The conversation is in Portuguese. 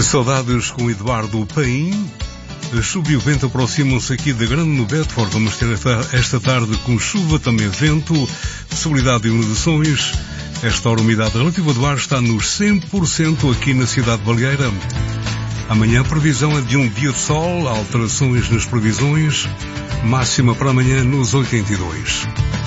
Saudades com Eduardo Paim. A chuva e o vento aproximam-se aqui da Grande no Bedford. Vamos ter esta tarde com chuva, também vento, possibilidade de inundações. Esta hora a umidade relativa do ar está nos 100% aqui na cidade de Baleeira. Amanhã a previsão é de um dia de sol, alterações nas previsões, máxima para amanhã nos 82.